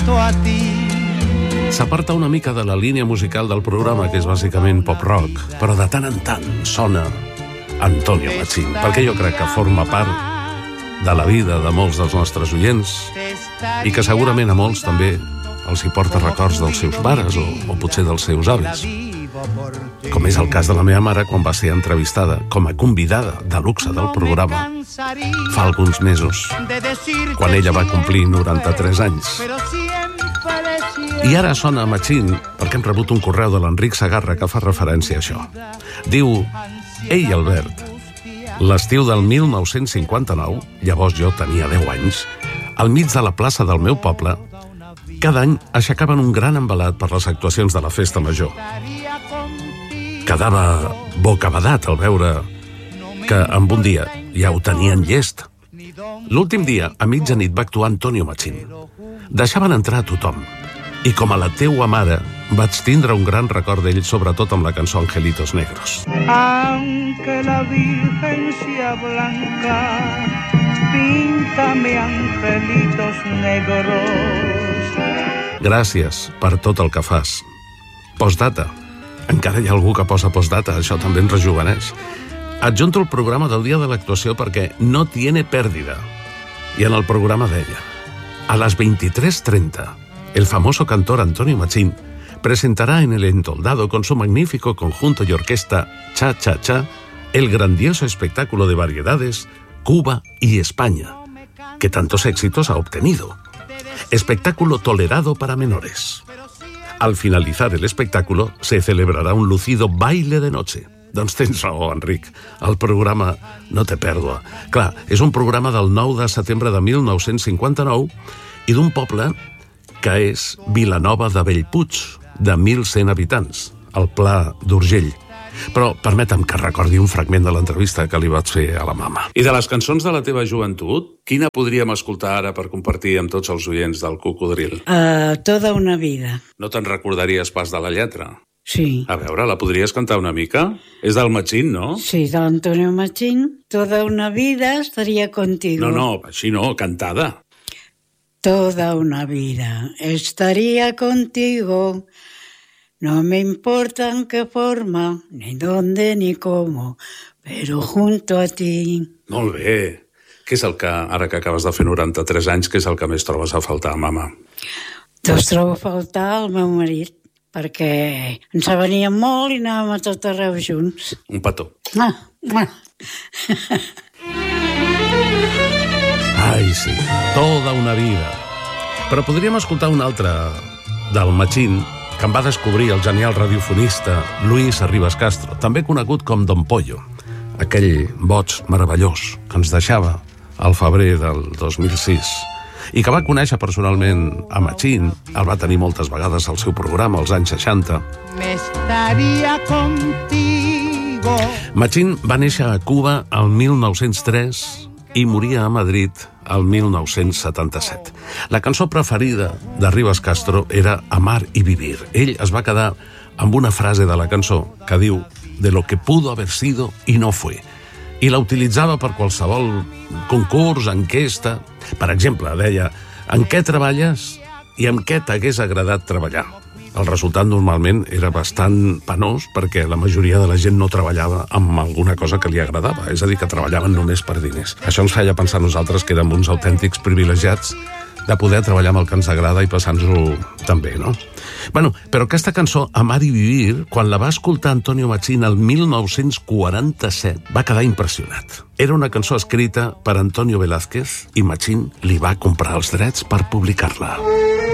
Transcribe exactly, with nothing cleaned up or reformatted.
S'aparta una mica de la línia musical del programa, que és bàsicament pop-rock, però de tant en tant sona Antonio Machín, perquè jo crec que forma part de la vida de molts dels nostres oients i que segurament a molts també els hi porta records dels seus pares o, o potser dels seus avis. Com és el cas de la meva mare quan va ser entrevistada com a convidada de luxe del programa fa alguns mesos, quan ella va complir noranta-tres anys. I ara sona Machín perquè hem rebut un correu de l'Enric Sagarra que fa referència a això. Diu: Ei, Albert, l'estiu del mil nou-cents cinquanta-nou, llavors jo tenia deu anys, al mig de la plaça del meu poble, cada any aixecaven un gran envelat per les actuacions de la festa major. Quedava bocabadat al veure que en un dia ja ho tenien llest. L'últim dia, a mitjanit, va actuar Antonio Machín. Deixaven entrar a tothom. I com a la teua mare, vaig tindre un gran record d'ell, sobretot amb la cançó Angelitos Negros. Aunque la Virgen sea blanca, píntame angelitos negros. Gràcies per tot el que fas. Postdata. Encara hi ha algú que posa postdata, això també ens rejuveneix. Adjunto el programa del dia de l'actuació perquè no tiene pérdida. I en el programa deia: a las veintitrés treinta, el famoso cantor Antonio Machín presentará en el Entoldado con su magnífico conjunto y orquesta Cha Cha Cha el grandioso espectáculo de variedades Cuba y España, que tantos éxitos ha obtenido. Espectáculo tolerado para menores. Al finalizar el espectáculo se celebrará un lucido baile de noche. Doncs tens raó, Enric. El programa no té pèrdua. Clar, és un programa del nou de setembre de mil nou-cents cinquanta-nou i d'un poble que és Vilanova de Bellpuig, de mil cent habitants, al Pla d'Urgell. Però permetem que recordi un fragment de l'entrevista que li vaig fer a la mama. I de les cançons de la teva joventut, quina podríem escoltar ara per compartir amb tots els oients del Cocodril? Uh, toda una vida. No te'n recordaries pas de la lletra? Sí. A veure, la podries cantar una mica? És del Machín, no? Sí, de l'Antonio Machín. Toda una vida estaría contigo. No, no, així no, cantada. Toda una vida estaría contigo. No me importa en qué forma, ni dónde, ni cómo, pero junto a ti. Molt bé. Què és el que, ara que acabes de fer noranta-tres anys, què és el que més trobes a faltar, mama? Doncs trobo a faltar el meu marit, perquè ens aveníem molt i anàvem a tot arreu junts. Un petó. Ah, ah. Ai, sí, toda una vida. Però podríem escoltar un altre del Machín, que em va descobrir el genial radiofonista Luis Arribas Castro, també conegut com Don Pollo, aquell boig meravellós que ens deixava al febrer del dos mil sis i que va conèixer personalment a Machín, el va tenir moltes vegades al seu programa als anys seixanta. Machín va néixer a Cuba el mil nou-cents tres i moria a Madrid el mil nou-cents setanta-set. La cançó preferida de Ribas Castro era Amar y Vivir. Ell es va quedar amb una frase de la cançó que diu «de lo que pudo haber sido y no fue». I la utilitzava per qualsevol concurs, enquesta. Per exemple, deia «en què treballes i amb què t'hagués agradat treballar?». El resultat normalment era bastant penós perquè la majoria de la gent no treballava amb alguna cosa que li agradava, és a dir, que treballaven només per diners. Això ens feia pensar nosaltres que érem uns autèntics privilegiats de poder treballar amb el que ens agrada i passar-nos-ho també, no? Bueno, però aquesta cançó, Amar y Vivir, quan la va escoltar Antonio Machín el mil nou-cents quaranta-set, va quedar impressionat. Era una cançó escrita per Antonio Velázquez i Machín li va comprar els drets per publicar-la.